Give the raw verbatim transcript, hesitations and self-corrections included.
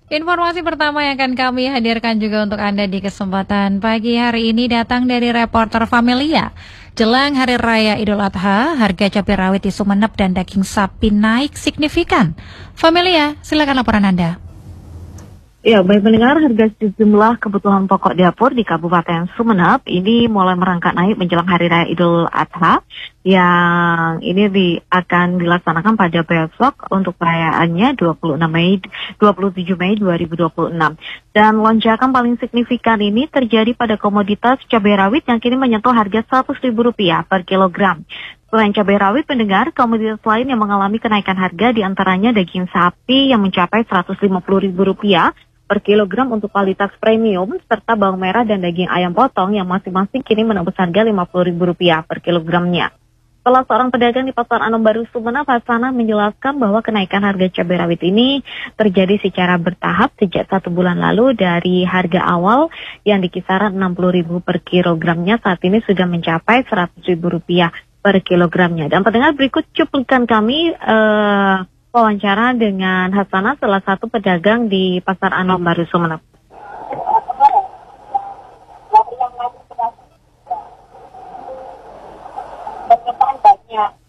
Informasi pertama yang akan kami hadirkan juga untuk Anda di kesempatan pagi hari ini datang dari reporter Familia. Jelang Hari Raya Idul Adha, harga cabai rawit di Sumeneb dan daging sapi naik signifikan. Familia, silakan laporan Anda. Ya, baik pendengar, harga sejumlah kebutuhan pokok dapur di Kabupaten Sumeneb ini mulai merangkak naik menjelang Hari Raya Idul Adha yang ini di, akan dilaksanakan pada besok untuk perayaannya dua puluh enam Mei, dua puluh tujuh Mei dua ribu dua puluh enam. Dan lonjakan paling signifikan ini terjadi pada komoditas cabai rawit yang kini menyentuh harga seratus ribu rupiah per kilogram. Selain cabai rawit, pendengar, komoditas lain yang mengalami kenaikan harga diantaranya daging sapi yang mencapai seratus lima puluh ribu rupiah per kilogram untuk kualitas premium, serta bawang merah dan daging ayam potong yang masing-masing kini menembus harga lima puluh ribu rupiah per kilogramnya. Salah seorang pedagang di Pasar Anom Baru Sumeneb, Hasanah, menjelaskan bahwa kenaikan harga cabai rawit ini terjadi secara bertahap sejak satu bulan lalu dari harga awal yang di kisaran enam puluh ribu per kilogramnya saat ini sudah mencapai seratus ribu rupiah per kilogramnya. Dan pendengar, berikut cuplikan kami uh, wawancara dengan Hasanah, salah satu pedagang di Pasar Anom Baru Sumeneb. Banyak